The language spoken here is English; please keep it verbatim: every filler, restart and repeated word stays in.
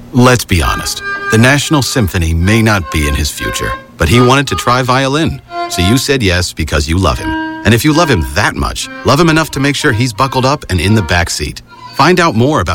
Let's be honest. The National Symphony may not be in his future, but he wanted to try violin. So you said yes because you love him. And if you love him that much, love him enough to make sure he's buckled up and in the back seat. Find out more about